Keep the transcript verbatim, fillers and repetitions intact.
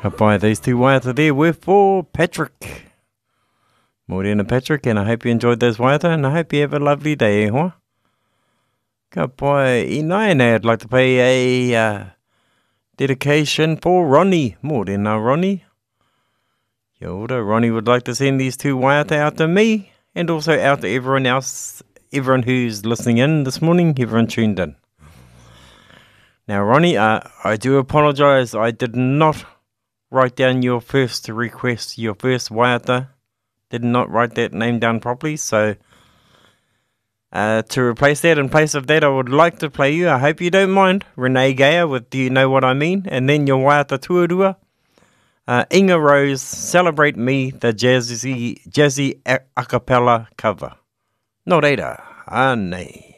Goodbye, these two waiata there were for Patrick. Morena Patrick, and I hope you enjoyed those waiata, and I hope you have a lovely day, eh, hoa? Goodbye, Inai, and I'd like to pay a uh, dedication for Ronnie. Morena, Ronnie. Kia ora, Ronnie would like to send these two waiata out to me, and also out to everyone else, everyone who's listening in this morning, everyone tuned in. Now, Ronnie, uh, I do apologise, I did not write down your first request, your first waiata. Did not write that name down properly, so uh, to replace that, in place of that, I would like to play you, I hope you don't mind, Renee Gaia with Do You Know What I Mean? And then your waiata tuarua, uh, Inga Rose, Celebrate Me, the jazzy, jazzy a, a cappella cover. Nō reira, anei.